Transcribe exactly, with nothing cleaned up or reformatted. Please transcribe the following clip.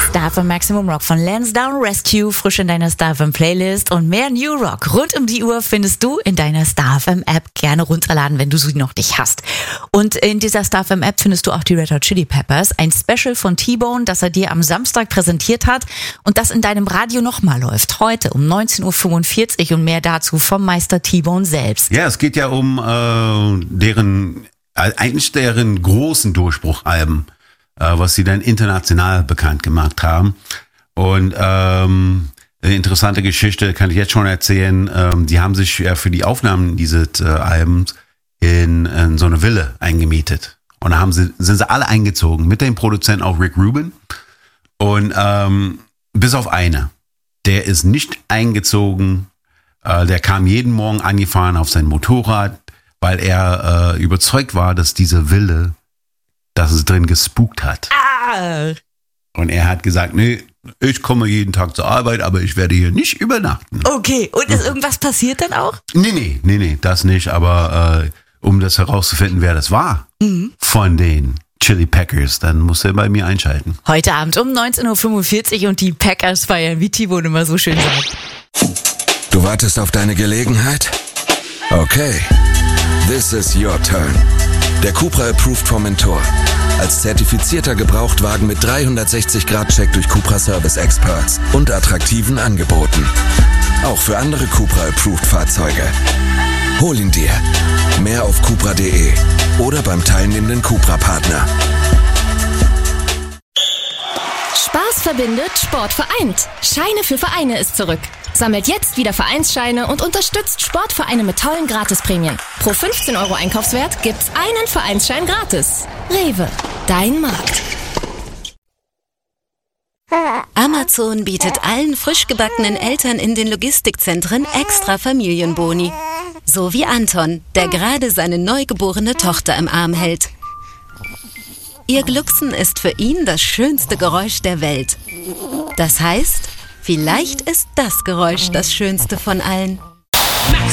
Star F M Maximum Rock von Lansdowne Rescue, frisch in deiner Star F M Playlist, und mehr New Rock rund um die Uhr findest du in deiner Star F M App. Gerne runterladen, wenn du sie noch nicht hast. Und in dieser Star F M App findest du auch die Red Hot Chili Peppers, ein Special von T-Bone, das er dir am Samstag präsentiert hat und das in deinem Radio nochmal läuft. Heute um neunzehn Uhr fünfundvierzig und mehr dazu vom Meister T-Bone selbst. Ja, es geht ja um äh, deren, eigentlich deren großen Durchbruchalben, was sie dann international bekannt gemacht haben. Und ähm, eine interessante Geschichte kann ich jetzt schon erzählen. Ähm, die haben sich ja für die Aufnahmen dieses äh, Albums in, in so eine Villa eingemietet. Und da haben sie, sind sie alle eingezogen, mit dem Produzenten auch Rick Rubin. Und ähm, bis auf einer. Der ist nicht eingezogen. Äh, der kam jeden Morgen angefahren auf sein Motorrad, weil er äh, überzeugt war, dass diese Villa, dass es drin gespukt hat. Ah. Und er hat gesagt, nee, ich komme jeden Tag zur Arbeit, aber ich werde hier nicht übernachten. Okay, und ist irgendwas passiert dann auch? Nee, nee, nee, nee, das nicht, aber äh, um das herauszufinden, wer das war, mhm. von den Chili Peppers, dann muss er bei mir einschalten. Heute Abend um neunzehn Uhr fünfundvierzig und die Packers feiern, wie T-Bone immer so schön sagt. Du wartest auf deine Gelegenheit? Okay, this is your turn. Der Cupra Approved vom Mentor. Als zertifizierter Gebrauchtwagen mit dreihundertsechzig Grad Check durch Cupra Service Experts und attraktiven Angeboten. Auch für andere Cupra Approved Fahrzeuge. Hol ihn dir. Mehr auf cupra punkt de oder beim teilnehmenden Cupra-Partner. Spaß verbindet, Sport vereint. Scheine für Vereine ist zurück. Sammelt jetzt wieder Vereinsscheine und unterstützt Sportvereine mit tollen Gratisprämien. Pro fünfzehn Euro Einkaufswert gibt's einen Vereinsschein gratis. Rewe, dein Markt. Amazon bietet allen frisch gebackenen Eltern in den Logistikzentren extra Familienboni. So wie Anton, der gerade seine neugeborene Tochter im Arm hält. Ihr Glucksen ist für ihn das schönste Geräusch der Welt. Das heißt, vielleicht ist das Geräusch das schönste von allen.